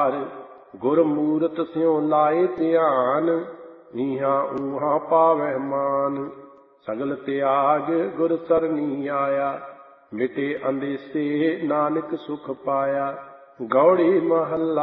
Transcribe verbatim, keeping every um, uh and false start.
पार। गुर मूरत स्यों लाए ध्यान, ईहाँ ऊहाँ पावै मान। सगल त्याग गुर सरनी आया, मिटे अंदेसे नानक सुख पाया। गौड़ी महला